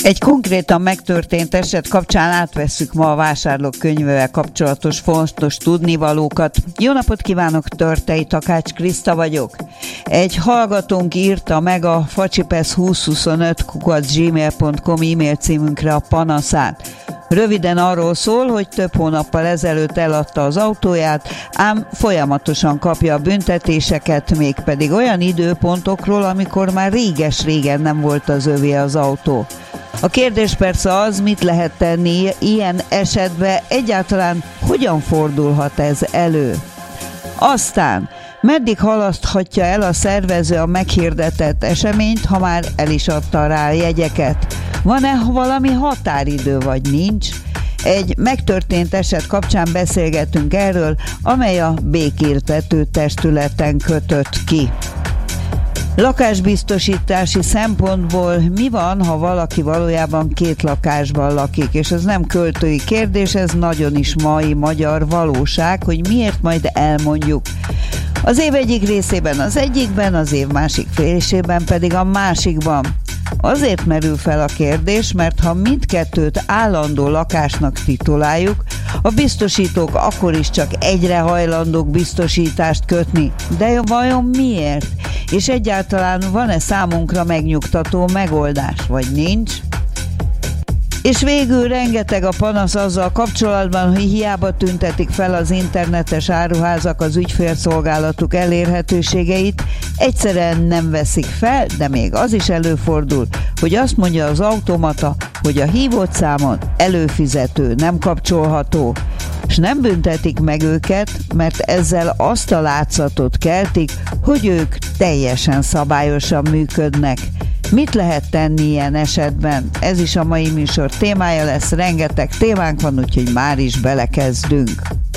Egy konkrétan megtörtént eset kapcsán átvesszük ma a vásárlók könyvével kapcsolatos fontos tudnivalókat. Jó napot kívánok, Törtei Takács Kriszta vagyok. Egy hallgatónk írta meg a facsipesz2025@gmail.com e-mail címünkre a panaszát. Röviden arról szól, hogy több hónappal ezelőtt eladta az autóját, ám folyamatosan kapja a büntetéseket, mégpedig olyan időpontokról, amikor már réges-régen nem volt az övé az autó. A kérdés persze az, mit lehet tenni ilyen esetben, egyáltalán hogyan fordulhat ez elő. Aztán, meddig halaszthatja el a szervező a meghirdetett eseményt, ha már el is adta rá a jegyeket? Van-e valami határidő, vagy nincs? Egy megtörtént eset kapcsán beszélgetünk erről, amely a békéltető testületen kötött ki. Lakásbiztosítási szempontból mi van, ha valaki valójában 2 lakásban lakik, és ez nem költői kérdés, ez nagyon is mai magyar valóság, hogy miért majd elmondjuk. Az év egyik részében az egyikben, az év másik félésében pedig a másikban. Azért merül fel a kérdés, mert ha mindkettőt állandó lakásnak tituláljuk, a biztosítók akkor is csak egyre hajlandók biztosítást kötni. De vajon miért? És egyáltalán van-e számunkra megnyugtató megoldás, vagy nincs? És végül rengeteg a panasz azzal kapcsolatban, hogy hiába tüntetik fel az internetes áruházak az ügyfélszolgálatuk elérhetőségeit, egyszerűen nem veszik fel, de még az is előfordul, hogy azt mondja az automata, hogy a hívott számon előfizető nem kapcsolható, és nem büntetik meg őket, mert ezzel azt a látszatot keltik, hogy ők teljesen szabályosan működnek. Mit lehet tenni ilyen esetben? Ez is a mai műsor témája lesz, rengeteg témánk van, úgyhogy már is belekezdünk.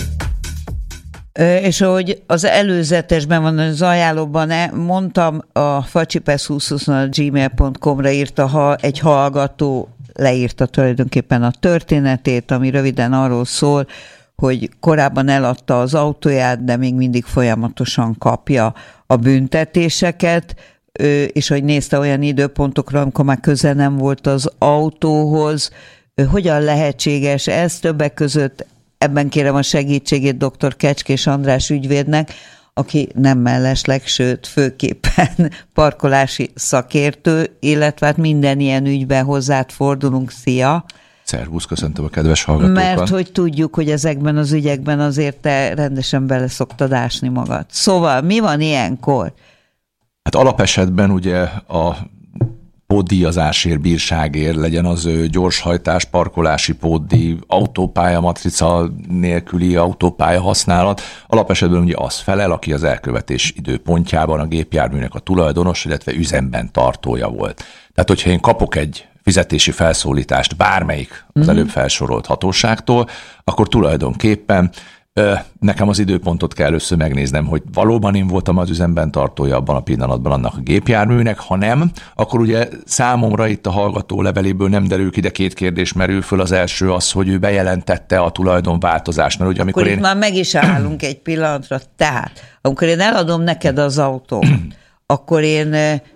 És ahogy az előzetesben van, az ajánlóban mondtam, a facsipesz2025@gmail.com-ra írta egy hallgató, leírta tulajdonképpen a történetét, ami röviden arról szól, hogy korábban eladta az autóját, de még mindig folyamatosan kapja a büntetéseket, és hogy nézte olyan időpontokra, amikor már közel nem volt az autóhoz. Hogyan lehetséges ez? Többek között ebben kérem a segítségét dr. Kecskés András ügyvédnek, aki nem mellesleg, sőt főképpen parkolási szakértő, illetve hát minden ilyen ügyben hozzád fordulunk. Szia! Szervusz, köszöntöm a kedves hallgatókat. Mert hogy tudjuk, hogy ezekben az ügyekben azért te rendesen bele szoktad ásni magad. Szóval mi van ilyenkor? Hát alapesetben ugye a pótdíjazásért, bírságért, legyen az gyorshajtás, parkolási pótdíj, autópálya matrica nélküli autópálya használat, alapesetben ugye az felel, aki az elkövetés időpontjában a gépjárműnek a tulajdonos, illetve üzemben tartója volt. Tehát, hogyha én kapok egy fizetési felszólítást bármelyik az előbb felsorolt hatóságtól, akkor tulajdonképpen nekem az időpontot kell először megnéznem, hogy valóban én voltam az üzemben tartója abban a pillanatban annak a gépjárműnek, ha nem, akkor ugye számomra itt a hallgató leveléből nem derül ki, de 2 kérdés merül föl. Az első az, hogy ő bejelentette a tulajdonváltozást, mert ugye amikor itt már meg is állunk egy pillanatra. Tehát, amikor én eladom neked az autót, akkor én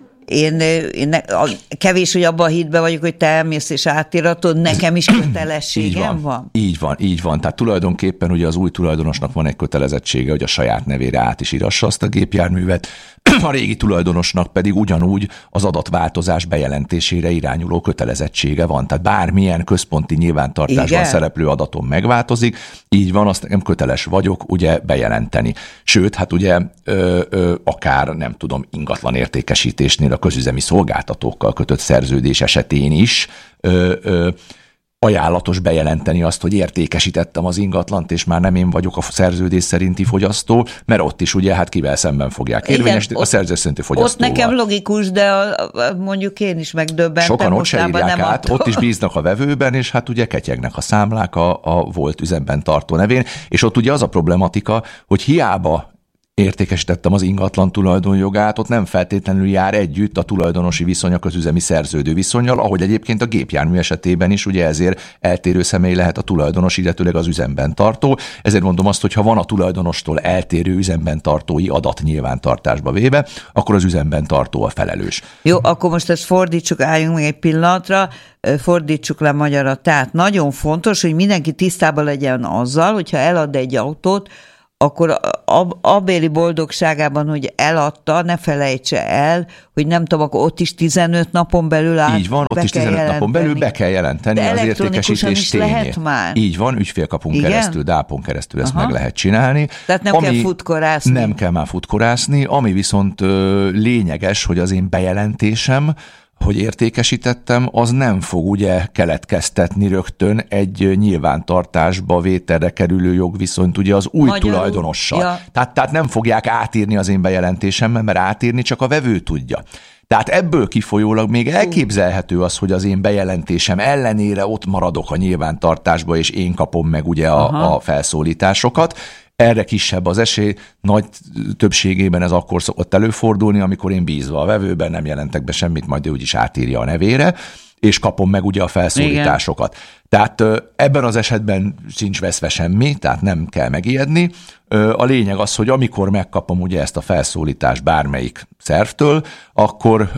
kevés, hogy abban a hitben vagyok, hogy te elmész és átiratod, nekem is kötelességem van. Így van. Tehát tulajdonképpen ugye az új tulajdonosnak van egy kötelezettsége, hogy a saját nevére át is írassa azt a gépjárművet, a régi tulajdonosnak pedig ugyanúgy az adatváltozás bejelentésére irányuló kötelezettsége van. Tehát bármilyen központi nyilvántartásban szereplő adatom megváltozik, így van, azt nekem köteles vagyok ugye bejelenteni. Sőt, hát ugye akár nem tudom, ingatlan értékesítésnél a közüzemi szolgáltatókkal kötött szerződés esetén is ajánlatos bejelenteni azt, hogy értékesítettem az ingatlant, és már nem én vagyok a szerződés szerinti fogyasztó, mert ott is ugye hát kivel szemben fogják érvényesíteni, a szerződés szerinti fogyasztóval. Ott nekem logikus, de mondjuk én is megdöbbentem. Sokan ott se írják át, ott is bíznak a vevőben, és hát ugye ketyegnek a számlák a volt üzemben tartó nevén, és ott ugye az a problematika, hogy hiába értékesítettem az ingatlan tulajdonjogát, ott nem feltétlenül jár együtt a tulajdonosi viszony a közüzemi szerződő viszonnyal, ahogy egyébként a gépjármű esetében is, ugye ezért eltérő személy lehet a tulajdonos, illetőleg az üzemben tartó. Ezért mondom azt, hogy ha van a tulajdonostól eltérő üzemben tartói adat nyilvántartásba véve, akkor az üzemben tartó a felelős. Jó, akkor most ezt fordítsuk, álljunk meg egy pillanatra, fordítsuk le magyarra. Tehát nagyon fontos, hogy mindenki tisztában legyen azzal, hogyha elad egy autót, akkor abéli boldogságában, hogy eladta, ne felejtse el, hogy nem tudom, akkor ott is 15 napon belül áll. Így van, ott is 15 napon belül be kell jelenteni az értékesítés tényét. Lehet már? Így van, ügyfélkapun keresztül, DÁPon keresztül ezt meg lehet csinálni. Tehát nem kell futkorásni. Nem kell már futkorásni, ami viszont lényeges, hogy az én bejelentésem, hogy értékesítettem, az nem fog ugye keletkeztetni rögtön egy nyilvántartásba vételre kerülő jogviszonyt ugye az új tulajdonossal. Ja. Tehát nem fogják átírni az én bejelentésemmel, mert átírni csak a vevő tudja. Tehát ebből kifolyólag még elképzelhető az, hogy az én bejelentésem ellenére ott maradok a nyilvántartásba, és én kapom meg ugye a felszólításokat. Erre kisebb az esély, nagy többségében ez akkor szokott előfordulni, amikor én bízva a vevőben nem jelentek be semmit, majd ő úgyis átírja a nevére, és kapom meg ugye a felszólításokat. Igen. Tehát ebben az esetben sincs veszve semmi, tehát nem kell megijedni. A lényeg az, hogy amikor megkapom ugye ezt a felszólítást bármelyik szervtől, akkor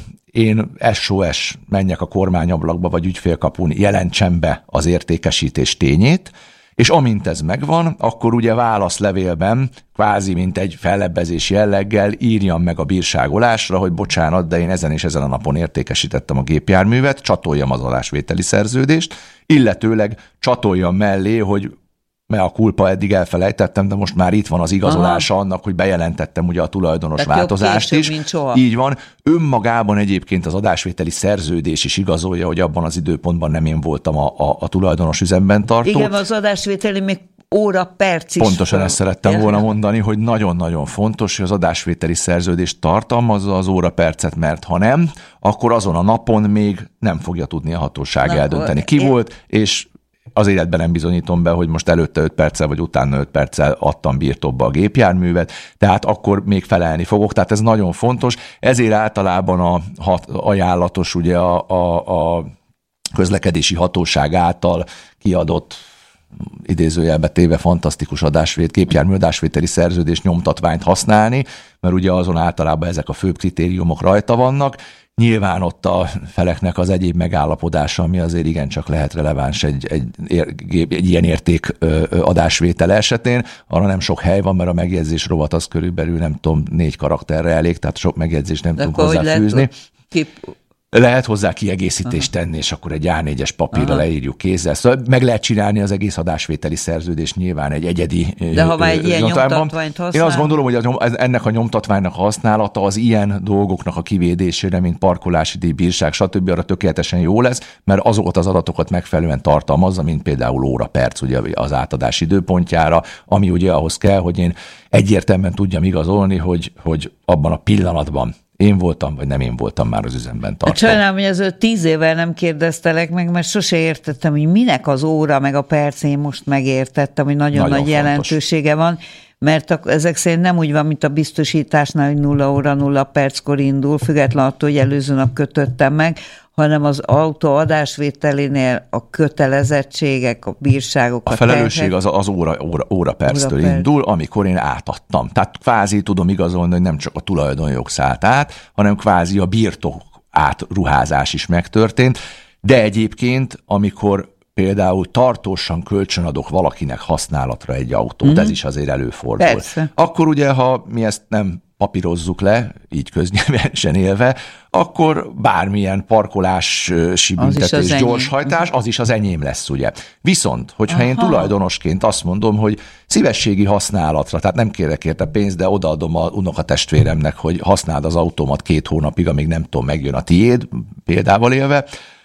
én SOS menjek a kormányablakba, vagy ügyfélkapun jelentsem be az értékesítés tényét, és amint ez megvan, akkor ugye válaszlevélben, kvázi mint egy fellebbezés jelleggel írjam meg a bírságolásra, hogy bocsánat, de én ezen és ezen a napon értékesítettem a gépjárművet, csatoljam az adásvételi szerződést, illetőleg csatoljam mellé, hogy mert a kulpa eddig elfelejtettem, de most már itt van az igazolása annak, hogy bejelentettem ugye a tulajdonos változást is. Így van. Önmagában egyébként az adásvételi szerződés is igazolja, hogy abban az időpontban nem én voltam a tulajdonos üzemben tartó. Igen, az adásvételi még óra, perc is. Pontosan ezt szerettem volna mondani, hogy nagyon-nagyon fontos, hogy az adásvételi szerződés tartalmazza az óra percet, mert ha nem, akkor azon a napon még nem fogja tudni a hatóság eldönteni, ki volt, és az életben nem bizonyítom be, hogy most előtte 5 perccel, vagy utána 5 perccel adtam birtokba a gépjárművet, tehát akkor még felelni fogok. Tehát ez nagyon fontos. Ezért általában ajánlatos ugye a közlekedési hatóság által kiadott, idézőjelbe téve fantasztikus gépjármű adásvételi szerződés nyomtatványt használni, mert ugye azon általában ezek a főbb kritériumok rajta vannak. Nyilván ott a feleknek az egyéb megállapodása, ami azért igencsak lehet releváns egy ilyen érték adásvétele esetén. Arra nem sok hely van, mert a megjegyzés rovat az körülbelül nem tudom, 4 karakterre elég, tehát sok megjegyzést nem tudunk hozzáfűzni. Lehet hozzá kiegészítést tenni, és akkor egy A4-es papírra leírjuk kézzel. Szóval meg lehet csinálni az egész adásvételi szerződést nyilván egy egyedi de ha már egy ilyen nyomtatványt használ? Én azt gondolom, hogy ennek a nyomtatványnak a használata az ilyen dolgoknak a kivédésére, mint parkolási díj, bírság, stb. Arra tökéletesen jó lesz, mert azokat az adatokat megfelelően tartalmazza, mint például óra, perc ugye az átadás időpontjára, ami ugye ahhoz kell, hogy én egyértelműen tudjam igazolni, hogy abban a pillanatban én voltam, vagy nem én voltam már az üzemben tartva. Sajnálom, hogy az 10 évvel nem kérdeztelek meg, mert sose értettem, hogy minek az óra, meg a perc, én most megértettem, hogy nagyon nagy jelentősége van, mert ezek szerint nem úgy van, mint a biztosításnál, hogy 0 óra 0 perckor indul, független attól, hogy előző nap kötöttem meg, hanem az autó adásvételénél a kötelezettségek, a bírságok, a felelősség az óra perctől indul, amikor én átadtam. Tehát kvázi tudom igazolni, hogy nem csak a tulajdonjog szállt át, hanem kvázi a birtok átruházás is megtörtént, de egyébként, amikor például tartósan kölcsönadok valakinek használatra egy autót, ez is azért előfordul. Persze. Akkor ugye, ha mi ezt nem papírozzuk le, így köznyelvesen élve, akkor bármilyen parkolási büntetés, gyorshajtás, az is az enyém lesz, ugye. Viszont, hogyha én tulajdonosként azt mondom, hogy szívességi használatra, tehát nem kérek érte pénzt, de odaadom a unokatestvéremnek, hogy használd az autómat 2 hónapig, amíg nem tudom, megjön a tiéd, példával élve,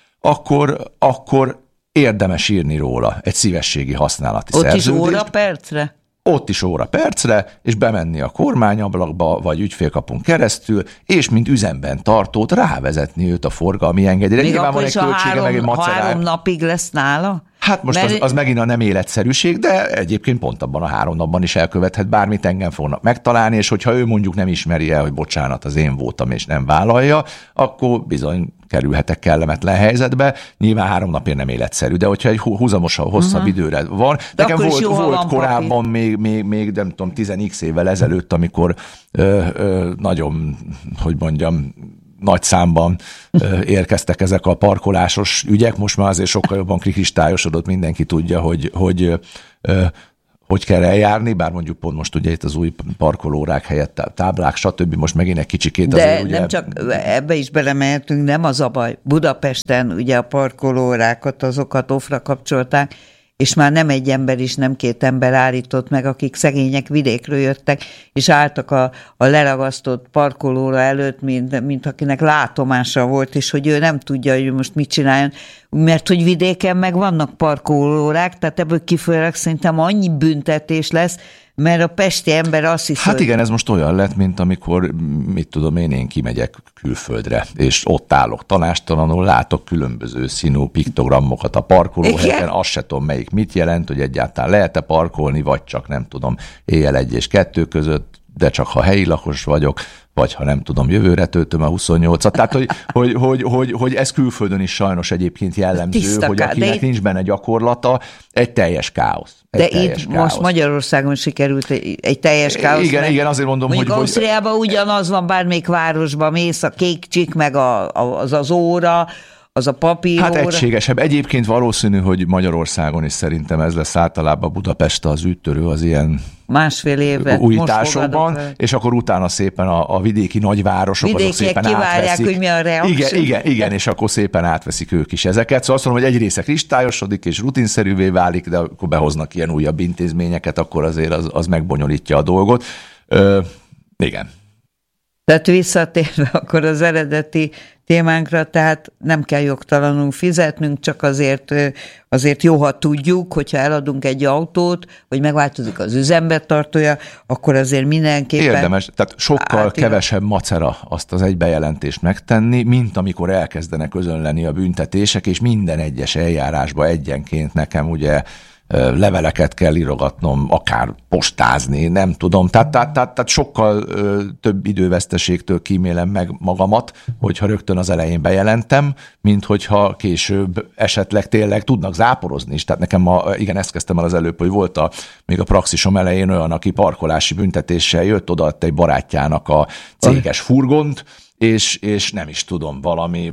akkor érdemes írni róla egy szívességi használati szerződést. Ott is óra percre? Ott is óra percre, és bemenni a kormányablakba, vagy ügyfélkapun keresztül, és mint üzemben tartót rávezetni őt a forgalmi engedélyre. Még akkor is, ha 3 napig lesz nála? Hát most az megint a nem életszerűség, de egyébként pont abban a 3 napban is elkövethet bármit, engem fognak megtalálni, és hogyha ő mondjuk nem ismeri el, hogy bocsánat, az én voltam, és nem vállalja, akkor bizony kerülhetek kellemetlen helyzetbe. Nyilván 3 napért nem életszerű, de hogyha egy huzamosan hosszabb időre van. De nekem volt korábban még nem tudom, 10x évvel ezelőtt, amikor nagyon, hogy mondjam, nagy számban érkeztek ezek a parkolásos ügyek. Most már azért sokkal jobban kristályosodott, mindenki tudja, hogy kell eljárni, bár mondjuk pont most ugye itt az új parkolórák helyett táblák, stb. Most megint egy kicsikét de azért nem ugye... csak ebbe is belemehetünk, nem az a baj. Budapesten ugye a parkolórákat, azokat offra kapcsolták, és már nem egy ember is, nem 2 ember állított meg, akik szegények vidékről jöttek, és álltak a leragasztott parkolóra előtt, mint akinek látomása volt, és hogy ő nem tudja, hogy most mit csináljon, mert hogy vidéken meg vannak parkolórák, tehát ebből kifolyólag szerintem annyi büntetés lesz, mert a pesti ember azt hiszi, hát igen, ez most olyan lett, mint amikor, mit tudom én kimegyek külföldre, és ott állok tanástalanul, látok különböző színű piktogramokat a parkolóhelyen, azt se tudom melyik mit jelent, hogy egyáltalán lehet-e parkolni, vagy csak nem tudom, éjjel 1 és 2 között, de csak ha helyi lakos vagyok, vagy ha nem tudom, jövőre töltöm a 28-at. Tehát, hogy ez külföldön is sajnos egyébként jellemző, hogy akinek nincs benne gyakorlata, egy teljes káosz. De itt most Magyarországon sikerült egy teljes káosz. Igen, azért mondom, hogy Ausztriában ugyanaz van, bármelyik városban mész, a kék csik, meg az óra, az a papíróra. Hát egységesebb. Egyébként valószínű, hogy Magyarországon is szerintem ez lesz általában Budapest az úttörő az ilyen másfél éve újításokban, és akkor utána szépen a vidéki nagyvárosok azok szépen átveszik. Hogy mi a reakció. Igen, és akkor szépen átveszik ők is ezeket. Szóval azt mondom, hogy egy része kristályosodik és rutinszerűvé válik, de akkor behoznak ilyen újabb intézményeket, akkor azért az megbonyolítja a dolgot. Igen. Tehát visszatérve akkor az eredeti témánkra, tehát nem kell jogtalanul fizetnünk, csak azért jó, ha tudjuk, hogyha eladunk egy autót, hogy megváltozik az üzembetartója, akkor azért mindenképpen... Érdemes, tehát sokkal kevesebb macera azt az egy bejelentést megtenni, mint amikor elkezdenek közönleni a büntetések, és minden egyes eljárásba egyenként nekem ugye leveleket kell írogatnom, akár postázni, nem tudom. Tehát sokkal több időveszteségtől kímélem meg magamat, hogyha rögtön az elején bejelentem, mint hogyha később esetleg tényleg tudnak záporozni is. Tehát nekem igen, ezt kezdtem el az előbb, hogy volt még a praxisom elején olyan, aki parkolási büntetéssel jött, odaadta egy barátjának a céges furgont, és nem is tudom, valami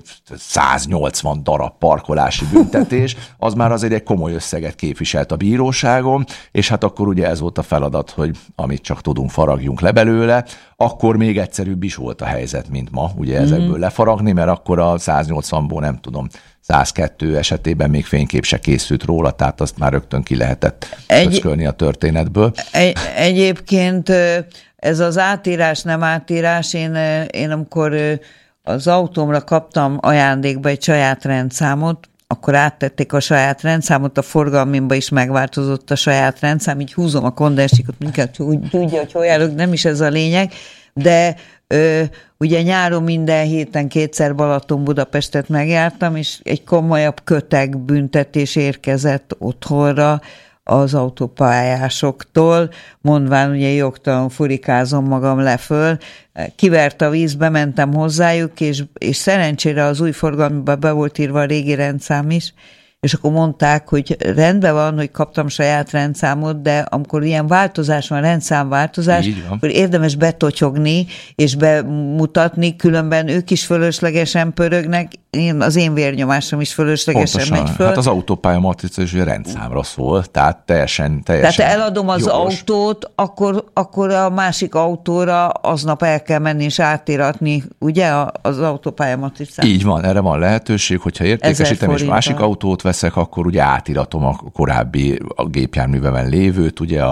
180 darab parkolási büntetés, az már azért egy komoly összeget képviselt a bíróságon, és hát akkor ugye ez volt a feladat, hogy amit csak tudunk, faragjunk le belőle, akkor még egyszerűbb is volt a helyzet, mint ma, ugye ezekből lefaragni, mert akkor a 180-ból nem tudom, 102 esetében még fénykép se készült róla, tehát azt már rögtön ki lehetett pöckölni a történetből. Egyébként ez az átírás, nem átírás, én amikor az autómra kaptam ajándékba egy saját rendszámot, akkor áttették a saját rendszámot, a forgalmimba is megváltozott a saját rendszám, így húzom a kondensikot, minket úgy tudja, hogy hol járok, nem is ez a lényeg, de ugye nyáron minden héten 2-szer Balaton-Budapestet megjártam, és egy komolyabb köteg büntetés érkezett otthonra az autópályásoktól, mondván ugye jogtalan furikázom magam leföl, kivert a vízbe, mentem hozzájuk, és szerencsére az új forgalmiba be volt írva a régi rendszám is, és akkor mondták, hogy rendben van, hogy kaptam saját rendszámot, de amikor ilyen változás van, rendszámváltozás, akkor érdemes betotyogni és bemutatni, különben ők is fölöslegesen pörögnek, az én vérnyomásom is fölöslegesen pontosan megy föl. Hát az autópálya matrica is rendszámra szól, tehát teljesen Tehát eladom az autót, akkor a másik autóra aznap el kell menni és átíratni, ugye, az autópálya matricát. Így van, erre van lehetőség, hogyha értékesítem és másik autót veszek, akkor ugye átiratom a korábbi gépjárművemen lévőt, ugye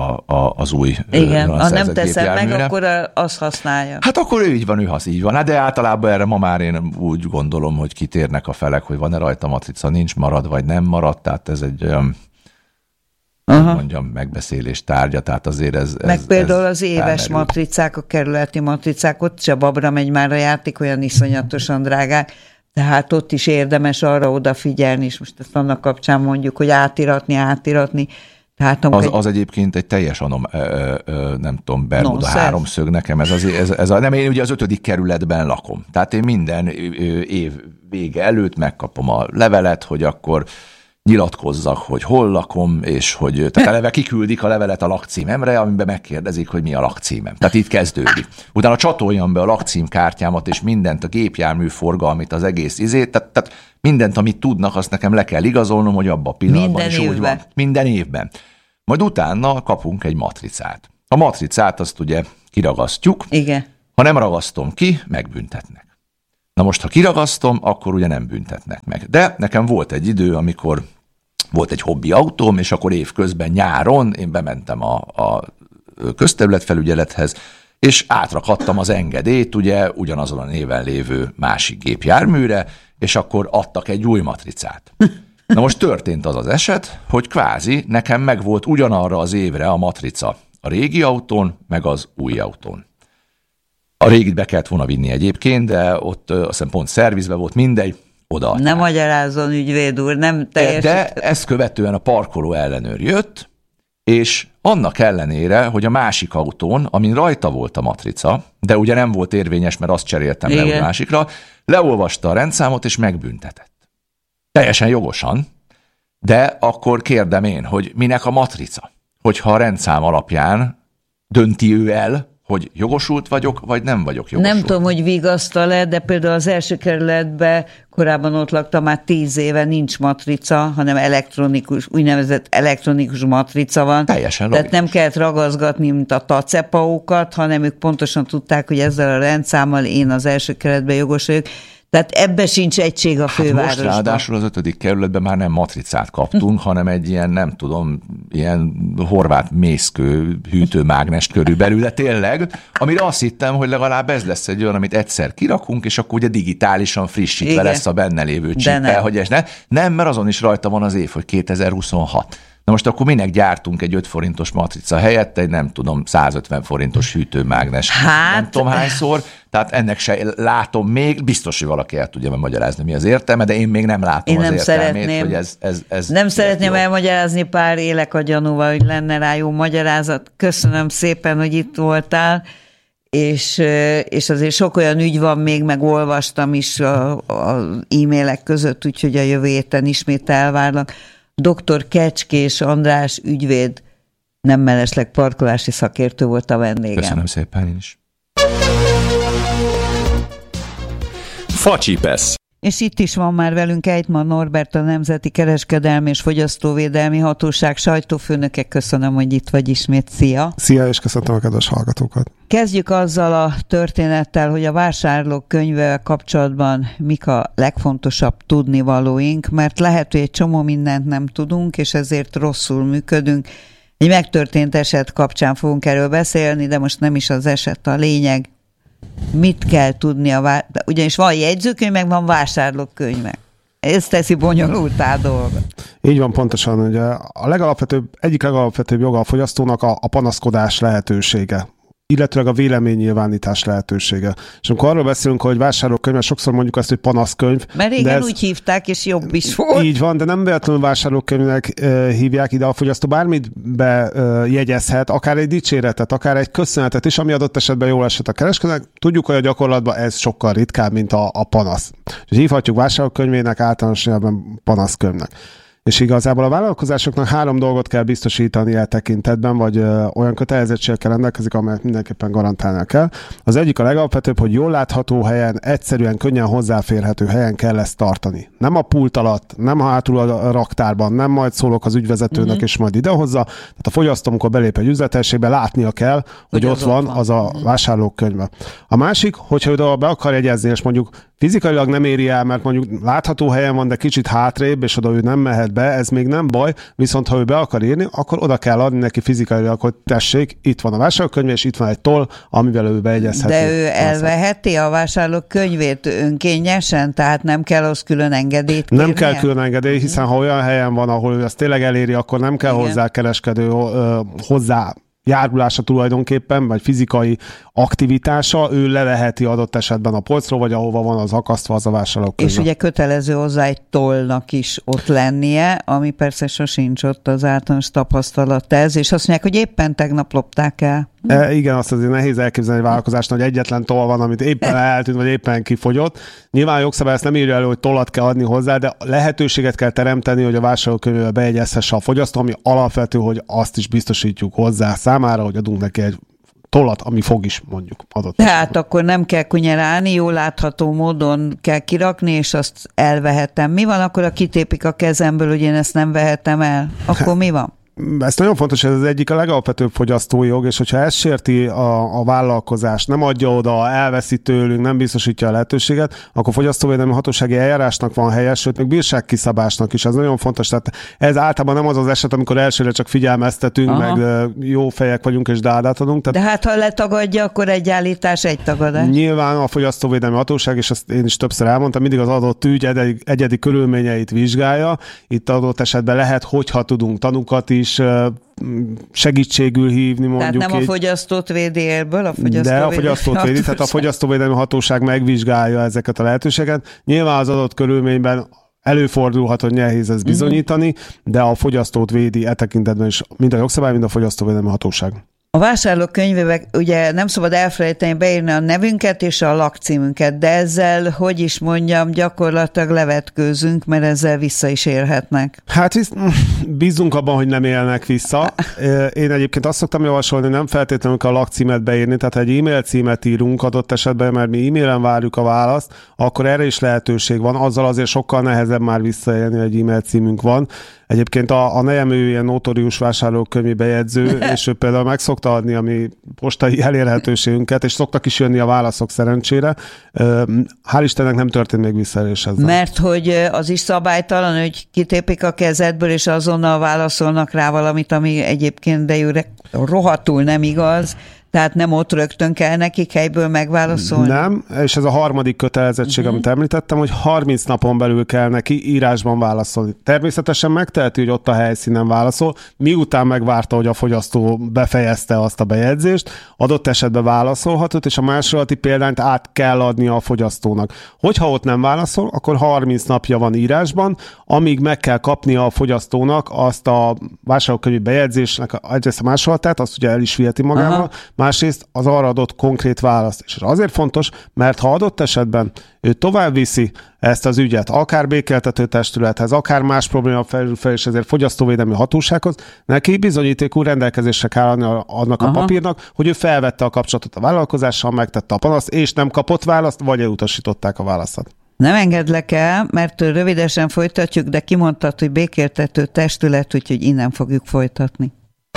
az új igen, ha nem teszem meg, akkor az használja. Hát akkor így van. Hát de általában erre ma már én úgy gondolom, hogy kitérnek a felek, hogy van-e rajta matrica, nincs marad, vagy nem marad, tehát ez egy mondjam, megbeszélés tárgya, tehát azért ez... Meg például ez az éves matricák, a kerületi matricák, ott se babra megy már a játék, olyan iszonyatosan drágák. Tehát ott is érdemes arra odafigyelni, és most ezt annak kapcsán mondjuk, hogy átiratni. Tehát az egyébként egy teljes nem tudom, Bermuda háromszög nekem. Nem, én ugye az 5. kerületben lakom. Tehát én minden év vége előtt megkapom a levelet, hogy akkor nyilatkozzak, hogy hol lakom, és hogy tehát eleve kiküldik a levelet a lakcímemre, amiben megkérdezik, hogy mi a lakcímem. Tehát itt kezdődik. Utána csatoljam be a lakcímkártyámat, és mindent, a gépjármű forgalmit, az egész tehát mindent, amit tudnak, azt nekem le kell igazolnom, hogy abban a pillanatban is úgy van. Minden évben. Majd utána kapunk egy matricát. A matricát azt ugye kiragasztjuk. Igen. Ha nem ragasztom ki, megbüntetnek. Na most, ha kiragasztom, akkor ugye nem büntetnek meg. De nekem volt egy idő, amikor volt egy hobbi autóm, és akkor évközben nyáron én bementem a közterületfelügyelethez, és átrakadtam az engedélyt, ugye ugyanazon a néven lévő másik gépjárműre, és akkor adtak egy új matricát. Na most történt az az eset, hogy kvázi nekem megvolt ugyanarra az évre a matrica a régi autón, meg az új autón. A régit be kellett volna vinni egyébként, de ott azt hiszem pont szervizbe volt, mindegy, odaadták. Nem magyarázzon, ügyvéd úr, nem teljesít. De ezt követően a parkoló ellenőr jött, és annak ellenére, hogy a másik autón, amin rajta volt a matrica, de ugye nem volt érvényes, mert azt cseréltem le a másikra, leolvasta a rendszámot, és megbüntetett. Teljesen jogosan, de akkor kérdem én, hogy minek a matrica? Hogyha a rendszám alapján dönti ő el, hogy jogosult vagyok, vagy nem vagyok jogosult. Nem tudom, hogy vigasztal-e, de például az első kerületben korábban ott laktam, már 10 éve nincs matrica, hanem úgynevezett elektronikus matrica van. Teljesen logikus. Tehát nem kellett ragaszgatni, mint a tacepaókat, hanem ők pontosan tudták, hogy ezzel a rendszámmal én az első kerületben jogos vagyok. Tehát ebbe sincs egység a fővárosban. Most ráadásul az 5. kerületben már nem matricát kaptunk, hanem egy ilyen, nem tudom, ilyen horvát mészkő hűtőmágnest körülbelül, de tényleg, amire azt hittem, hogy legalább ez lesz egy olyan, amit egyszer kirakunk, és akkor ugye digitálisan frissítve igen. lesz a benne lévő csippel, hogy ez nem, mert azon is rajta van az év, hogy 2026. Na most akkor minek gyártunk egy 5 forintos matrica helyett egy, nem tudom, 150 forintos hűtőmágnes. Nem tudom hányszor, tehát ennek se látom még, biztos, hogy valaki el tudja magyarázni, mi az értelme, de én még nem látom az értelmét, hogy ez nem szeretném elmagyarázni, pár élek a gyanúval, hogy lenne rá jó magyarázat. Köszönöm szépen, hogy itt voltál, és azért sok olyan ügy van még, meg olvastam is az e-mailek között, úgyhogy a jövő héten ismét elvárlak. Dr. Kecskés András ügyvéd, nem mellesleg parkolási szakértő volt a vendégem. Köszönöm szépen én is. Facsipesz. És itt is van már velünk Ejtman Norbert, a Nemzeti Kereskedelmi és Fogyasztóvédelmi Hatóság sajtófőnöke. Köszönöm, hogy itt vagy ismét. Szia! Szia, és köszöntöm a kedves hallgatókat! Kezdjük azzal a történettel, hogy a vásárlók könyvével kapcsolatban mik a legfontosabb tudnivalóink, mert lehet, hogy egy csomó mindent nem tudunk, és ezért rosszul működünk. Egy megtörtént eset kapcsán fogunk erről beszélni, de most nem is az eset a lényeg. Mit kell tudni ugyanis van jegyzőkönyv, meg van vásárlókönyv. Ez teszi bonyolultá dolgot. Így van, pontosan. Ugye egyik legalapvetőbb joga a fogyasztónak a panaszkodás lehetősége, illetőleg a véleménynyilvánítás lehetősége. És amikor arról beszélünk, hogy vásárlókönyv, sokszor mondjuk azt, hogy panaszkönyv. Mert régen úgy hívták, és jobb is volt. Így van, de nem véletlenül vásárlókönyvnek hívják ide a fogyasztó. Bármit bejegyezhet, akár egy dicséretet, akár egy köszönetet is, ami adott esetben jól esett a kereskedőnek. Tudjuk, hogy a gyakorlatban ez sokkal ritkább, mint a panasz. És hívhatjuk vásárlókönyvének, általános nyelven panaszkönyvnek. És igazából a vállalkozásoknak 3 dolgot kell biztosítani e tekintetben, vagy olyan kötelezettségekkel rendelkezik, amelyet mindenképpen garantálni kell. Az egyik a legalapvetőbb, hogy jól látható helyen, egyszerűen, könnyen hozzáférhető helyen kell ezt tartani. Nem a pult alatt, nem hátul a raktárban, nem majd szólok az ügyvezetőnek, és majd idehozza. Tehát a fogyasztó, amikor belép egy üzlethelyiségbe, látnia kell, hogy ott van az a vásárlókönyve. A másik, hogyha oda be akar jegyezni, és mondjuk fizikailag nem éri el, mert mondjuk látható helyen van, de kicsit hátrébb, és oda ő nem mehet be, ez még nem baj, viszont ha ő be akar írni, akkor oda kell adni neki fizikailag, hogy tessék, itt van a vásárlókönyv, és itt van egy toll, amivel ő bejegyezheti. De ő elveheti a vásárlókönyvét önkényesen, tehát nem kell az külön engedélyt kérnie? Nem kell külön engedély, hiszen ha olyan helyen van, ahol ő ezt tényleg eléri, akkor nem kell hozzá kereskedő, hozzá járulása tulajdonképpen, vagy fizikai aktivitása, ő leveheti adott esetben a polcról, vagy ahova van az akasztva az a vásárlókönyv. És ugye kötelező hozzá egy tollnak is ott lennie, ami persze sosincs ott az általános tapasztalat ez, és azt mondják, hogy éppen tegnap lopták el. Igen, azt azért nehéz elképzelni egy vállalkozásnak, hogy egyetlen toll van, amit éppen eltűnt, vagy éppen kifogyott. Nyilván a jogszabály ezt nem írja elő, hogy tollat kell adni hozzá, de lehetőséget kell teremteni, hogy a vásárlókönyvbe bejegyezhesse a fogyasztó, ami alapvető, hogy azt is biztosítjuk hozzá számára, hogy adunk neki egy tollat, ami fog is, mondjuk adott. Tehát akkor nem kell kunyerálni, jól látható módon kell kirakni, és azt elvehetem. Mi van akkor, ha kitépik a kezemből, hogy én ezt nem vehetem el? Akkor mi van? Ez nagyon fontos, ez az egyik a legalapvetőbb fogyasztói jog, és hogyha ez sérti a vállalkozást, nem adja oda, elveszi tőlünk, nem biztosítja a lehetőséget, akkor fogyasztóvédelmi hatósági eljárásnak van helye, sőt, még bírságkiszabásnak is, ez nagyon fontos. Tehát ez általában nem az az eset, amikor elsőre csak figyelmeztetünk, meg jó fejek vagyunk, és dádát adunk. Tehát de hát ha letagadja, akkor egy állítás, egy tagadás. Nyilván a fogyasztóvédelmi hatóság, és ezt én is többször elmondtam, mindig az adott ügy egyedi körülményeit vizsgálja. Itt adott esetben lehet, hogyha tudunk tanúkat is segítségül hívni, mondjuk. Tehát nem a fogyasztót védi élből, de a fogyasztót védi, tehát a fogyasztóvédelmi hatóság megvizsgálja ezeket a lehetőségeket. Nyilván az adott körülményben előfordulhat, hogy nehéz ez bizonyítani, de a fogyasztót védi e tekintetben is mind a jogszabály, mind a fogyasztóvédelmi hatóság. A vásárlókönyvbe ugye nem szabad elfelejteni beírni a nevünket és a lakcímünket, de ezzel, hogy is mondjam, gyakorlatilag levetkőzünk, mert ezzel vissza is élhetnek. Hát bízunk abban, hogy nem élnek vissza. Én egyébként azt szoktam javasolni, nem feltétlenül kell a lakcímet beírni, tehát ha egy e-mail címet írunk adott esetben, mert mi e-mailen várjuk a választ, akkor erre is lehetőség van, azzal azért sokkal nehezebb már visszaélni, hogy egy e-mail címünk van. Egyébként a nejem ő ilyen notórius vásárlókönyvi bejegyző, és ő például meg szokta adni a mi postai elérhetőségünket, és szoktak is jönni a válaszok szerencsére. Hál' Istennek nem történt még visszaélés ezzel. Mert hogy az is szabálytalan, hogy kitépik a kezedből, és azonnal válaszolnak rá valamit, ami egyébként de rohadtul nem igaz. Tehát nem ott rögtön kell nekik helyből megválaszolni? Nem, és ez a harmadik kötelezettség, amit említettem, hogy 30 napon belül kell neki írásban válaszolni. Természetesen megteheti, hogy ott a helyszínen válaszol, miután megvárta, hogy a fogyasztó befejezte azt a bejegyzést, adott esetben válaszolhatott, és a másolati példányt át kell adnia a fogyasztónak. Hogyha ott nem válaszol, akkor 30 napja van írásban, amíg meg kell kapnia a fogyasztónak azt a vásárlókönyvi bejegyzésnek egyrészt a másolatát, azt ugye el is viheti magával, másrészt az arra adott konkrét választ. És azért fontos, mert ha adott esetben ő tovább viszi ezt az ügyet, akár békéltető testülethez, akár más probléma felül fel, és ezért fogyasztóvédelmi hatósághoz, neki bizonyítékú rendelkezésre kell adni annak a papírnak, hogy ő felvette a kapcsolatot a vállalkozással, megtette a panaszt, és nem kapott választ, vagy elutasították a válaszat. Nem engedlek el, mert rövidesen folytatjuk, de kimondtad, hogy békéltető testület, úgyhogy innen fogjuk folytatni.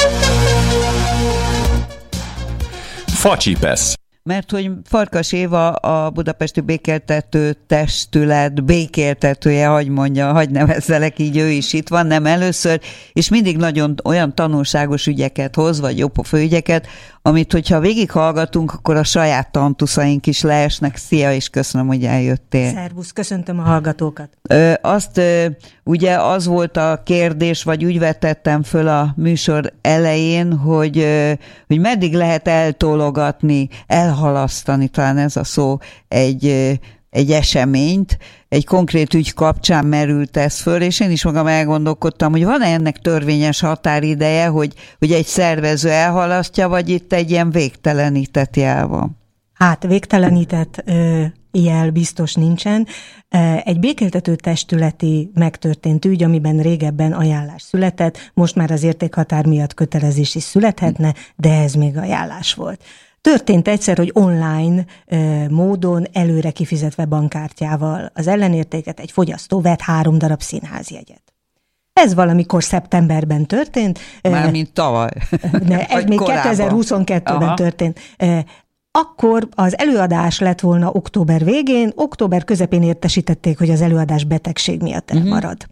Facsipesz. Mert hogy Farkas Éva a Budapesti Békéltető Testület békéltetője, hagy nevezzelek így, ő is itt van, nem először, és mindig nagyon olyan tanulságos ügyeket hoz, vagy jópofa ügyeket, amit hogyha végighallgatunk, akkor a saját tantuszaink is leesnek. Szia, és köszönöm, hogy eljöttél. Szervusz, köszöntöm a hallgatókat. Ugye az volt a kérdés, vagy úgy vetettem föl a műsor elején, hogy meddig lehet eltologatni, elhalasztani, talán ez a szó, egy eseményt, egy konkrét ügy kapcsán merült ez föl, és én is magam elgondolkodtam, hogy van-e ennek törvényes határideje, hogy egy szervező elhalasztja, vagy itt egy ilyen végtelenített jel van? Hát végtelenített jel biztos nincsen. Egy békéltető testületi megtörtént ügy, amiben régebben ajánlás született, most már az értékhatár miatt kötelezés is születhetne, de ez még ajánlás volt. Történt egyszer, hogy online módon előre kifizetve bankkártyával az ellenértéket egy fogyasztó vett 3 darab színházjegyet. Ez valamikor szeptemberben történt. Mármint tavaly. Ez még 2022-ben történt. Akkor az előadás lett volna október végén, október közepén értesítették, hogy az előadás betegség miatt elmarad.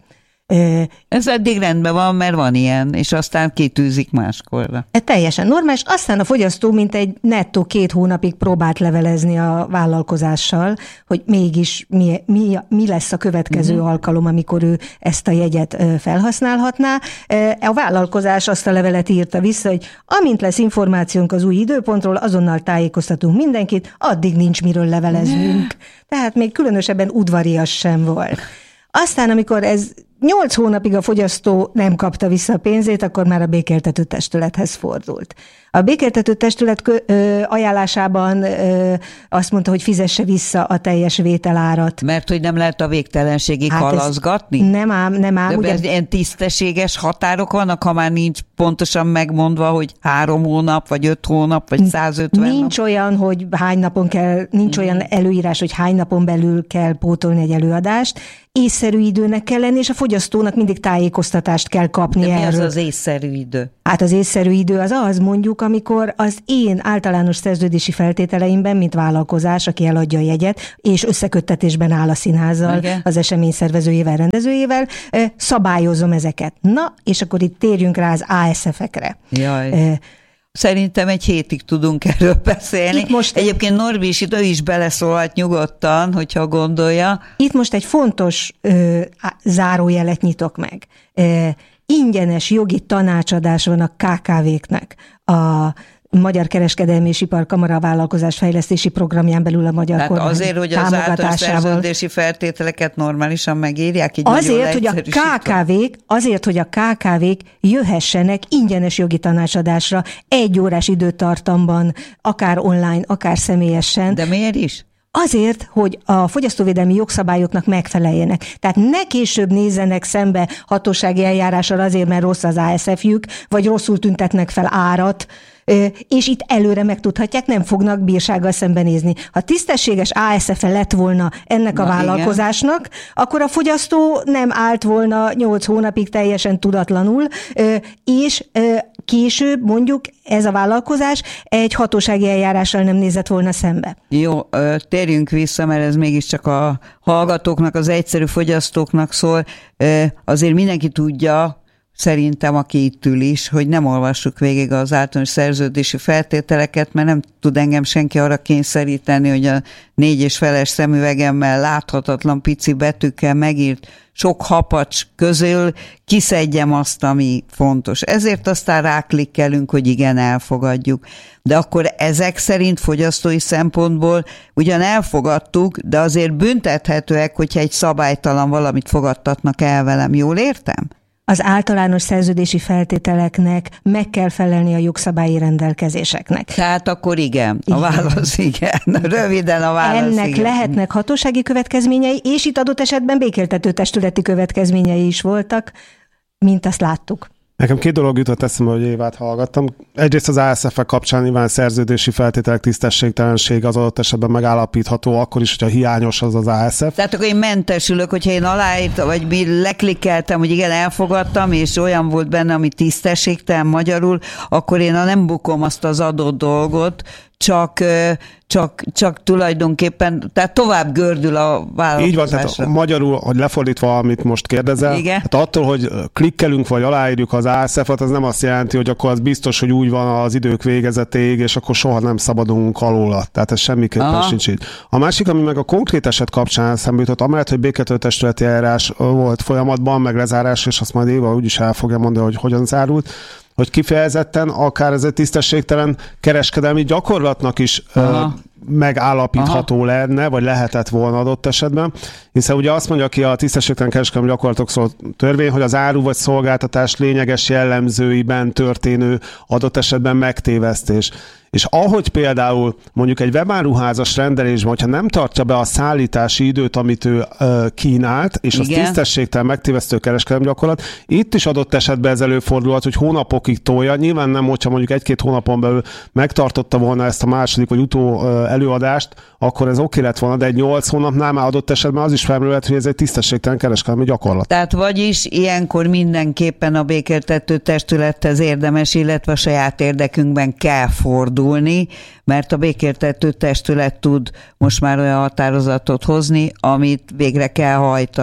Ez eddig rendben van, mert van ilyen, és aztán kitűzik máskorra. Teljesen normális. Aztán a fogyasztó mint egy nettó 2 hónapig próbált levelezni a vállalkozással, hogy mégis mi lesz a következő alkalom, amikor ő ezt a jegyet felhasználhatná. A vállalkozás azt a levelet írta vissza, hogy amint lesz információnk az új időpontról, azonnal tájékoztatunk mindenkit, addig nincs miről leveleznünk. Tehát még különösebben udvarias sem volt. Aztán, amikor ez 8 hónapig a fogyasztó nem kapta vissza a pénzét, akkor már a békéltető testülethez fordult. A békéltető testület ajánlásában azt mondta, hogy fizesse vissza a teljes vételárat. Mert hogy nem lehet a végtelenségig halazgatni? Nem ám. De ugye... ilyen tisztességes határok vannak, ha már nincs pontosan megmondva, hogy 3 hónap, vagy 5 hónap, vagy 150 Nincs nap. olyan, hogy hány napon kell, nincs olyan előírás, hogy hány napon belül kell pótolni egy előadást. Észszerű időnek kell lenni, és a fogyasztónak mindig tájékoztatást kell kapni de erről. mi az észszerű idő? Hát az észszerű idő az mondjuk, amikor az én általános szerződési feltételeimben, mint vállalkozás, aki eladja a jegyet, és összeköttetésben áll a színházzal, igen, az esemény szervezőjével, rendezőjével, szabályozom ezeket. Na, és akkor itt térjünk rá az ASF-ekre. Jaj. Szerintem egy hétig tudunk erről beszélni. Egyébként Norbi is itt, ő is beleszólhat nyugodtan, hogyha gondolja. Itt most egy fontos zárójelet nyitok meg. Ingyenes jogi tanácsadás van a KKV-knek. A Magyar Kereskedelmi és Iparkamara vállalkozás fejlesztési programján belül a magyar kormány azért, hogy az általános szerződési feltételeket normálisan megírják? Így azért, hogy a KKV-k jöhessenek ingyenes jogi tanácsadásra 1 órás időtartamban, akár online, akár személyesen. De miért is? Azért, hogy a fogyasztóvédelmi jogszabályoknak megfeleljenek. Tehát ne később nézzenek szembe hatósági eljárással azért, mert rossz az ASF-jük, vagy rosszul tüntetnek fel árat, és itt előre megtudhatják, nem fognak bírsággal szembenézni. Ha tisztességes ASF-e lett volna ennek a vállalkozásnak, igen, akkor a fogyasztó nem állt volna 8 hónapig teljesen tudatlanul, és később mondjuk ez a vállalkozás egy hatósági eljárással nem nézett volna szembe. Jó, térjünk vissza, mert ez mégiscsak a hallgatóknak, az egyszerű fogyasztóknak szól. Azért mindenki tudja, szerintem, aki itt ül is, hogy nem olvassuk végig az általános szerződési feltételeket, mert nem tud engem senki arra kényszeríteni, hogy a 4,5-es szemüvegemmel láthatatlan pici betűkkel megírt sok hapacs közül kiszedjem azt, ami fontos. Ezért aztán ráklikkelünk, hogy igen, elfogadjuk. De akkor ezek szerint fogyasztói szempontból ugyan elfogadtuk, de azért büntethetőek, hogyha egy szabálytalan valamit fogadtatnak el velem. Jól értem? Az általános szerződési feltételeknek meg kell felelni a jogszabályi rendelkezéseknek. Tehát akkor igen, a válasz igen. Röviden a válasz ennek igen. Lehetnek hatósági következményei, és itt adott esetben békéltető testületi következményei is voltak, mint azt láttuk. Nekem 2 dolog jutott eszembe, hogy Évát hallgattam. Egyrészt az ASF-ek kapcsán nyilván szerződési feltételek tisztességtelenség az adott esetben megállapítható, akkor is, hogyha hiányos az ASF. Tehát akkor én mentesülök, hogyha én aláírtam, vagy leklikkeltem, hogy igen, elfogadtam, és olyan volt benne, ami tisztességtelen magyarul, akkor én nem bukom azt az adott dolgot, csak tulajdonképpen, tehát tovább gördül a vállalkozásra. Így van, tehát magyarul, hogy lefordítva, amit most kérdezel, hát attól, hogy klikkelünk vagy aláírjuk az ASF-et, az nem azt jelenti, hogy akkor az biztos, hogy úgy van az idők végezetéig, és akkor soha nem szabadulunk alóla. Tehát ez semmiképpen sincs így. A másik, ami meg a konkrét eset kapcsán eszembe jutott, amellett, hogy békéltető testületi eljárás volt folyamatban, meg lezárás, és azt majd Éva úgyis el fogja mondani, hogy hogyan zárult, hogy kifejezetten akár ez egy tisztességtelen kereskedelmi gyakorlatnak is megállapítható lenne, vagy lehetett volna adott esetben, hiszen ugye azt mondja ki a tisztességtelen kereskedelmi gyakorlatok szóló törvény, hogy az áru vagy szolgáltatás lényeges jellemzőiben történő adott esetben megtévesztés. És ahogy például mondjuk egy webáruházas rendelésben, hogyha nem tartja be a szállítási időt, amit ő kínált, és az tisztességtelen megtévesztő kereskedelmi gyakorlat, itt is adott esetben ez előfordulhat, hogy hónapokig tolja. Nyilván nem, hogyha mondjuk 1-2 hónapon belül megtartotta volna ezt a második vagy előadást, akkor ez oké lett volna, de egy 8 hónapnál már adott esetben az is felmerülhet, hogy ez egy tisztességtelen kereskedelmi gyakorlat. Tehát vagyis ilyenkor mindenképpen a békéltető testülethez érdemes, illetve a saját érdekünkben kell fordulni, mert a békéltető testület tud most már olyan határozatot hozni, amit végre kell hajtani.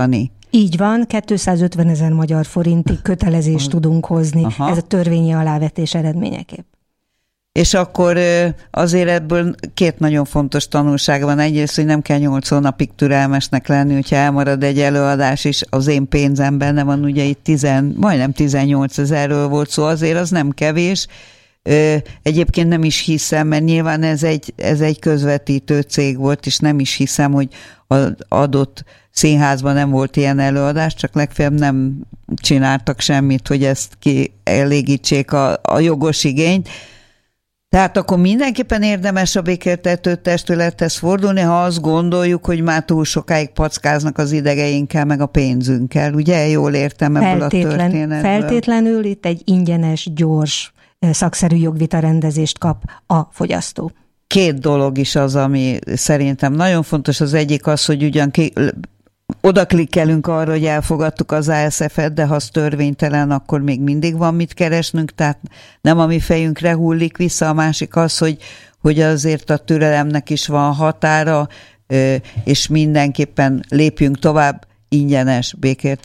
Így van, 250 000 magyar forinti kötelezést tudunk hozni. Aha. Ez a törvényi alávetés eredményeképp. És akkor azért ebből két nagyon fontos tanulság van. Egyrészt, hogy nem kell 8 hónapig türelmesnek lenni, hogyha elmarad egy előadás is, az én pénzem benne van, ugye itt majdnem 18 000-ről volt szó, azért az nem kevés. Egyébként nem is hiszem, mert nyilván ez egy közvetítő cég volt, és nem is hiszem, hogy az adott színházban nem volt ilyen előadás, csak legfeljebb nem csináltak semmit, hogy ezt kielégítsék a jogos igényt. Tehát akkor mindenképpen érdemes a békéltető testülethez fordulni, ha azt gondoljuk, hogy már túl sokáig packáznak az idegeinkkel, meg a pénzünkkel. Ugye? Jól értem ebből a történetből. Feltétlenül itt egy ingyenes, gyors, szakszerű jogvita rendezést kap a fogyasztó. Két dolog is az, ami szerintem nagyon fontos. Az egyik az, hogy ugyan oda klikkelünk arra, hogy elfogadtuk az ASF-et, de ha az törvénytelen, akkor még mindig van mit keresnünk, tehát nem a mi fejünkre hullik vissza. A másik az, hogy azért a türelemnek is van határa, és mindenképpen lépjünk tovább, ingyenes békéltető